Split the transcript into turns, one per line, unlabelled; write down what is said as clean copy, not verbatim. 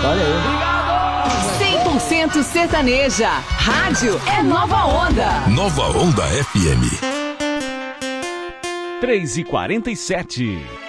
Olha aí.
100% sertaneja. Rádio é Nova Onda.
Nova Onda FM.
3h47.